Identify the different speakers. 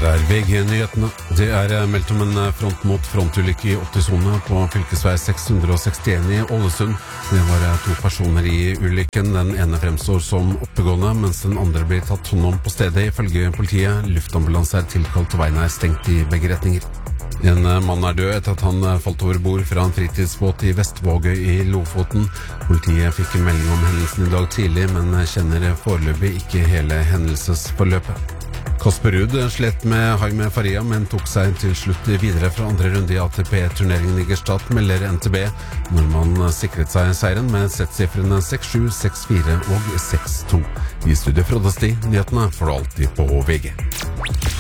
Speaker 1: Her VG-nyhetene. Det meldt om en front mot frontulykke i 80-sone på fylkesvei 661 i Ålesund. Det var 2 personer i ulykken. Den ene fremstår som oppegående, mens den andre blir tatt hånd om på stedet, ifølge politiet. Luftambulanse tilkalt og veien stengt i begge retninger. En mann død etter at han falt over bord fra en fritidsbåt i Vestvågøy i Lofoten. Politiet fikk melding om hendelsen i dag tidlig, men kjenner foreløpig ikke hele hendelsesforløpet. Kasper Ruud slet med Jaime Faria, men tok seg til slutt videre fra andre runde i ATP-turneringen i Gstaad, melder NTB. Nordmann sikret seg seieren med settsiffrene 6-7, 6-4 og 6-2. I studiet Frode Sti, nyhetene får du alltid på VG.